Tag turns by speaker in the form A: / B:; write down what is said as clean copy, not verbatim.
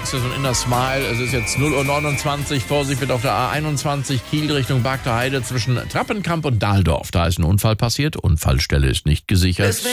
A: Access und Inner Smile. Es ist jetzt 0:29 Uhr. Vorsicht wird auf der A21 Kiel Richtung Bargter Heide zwischen Trappenkamp und Dahldorf. Da ist ein Unfall passiert. Unfallstelle ist nicht gesichert.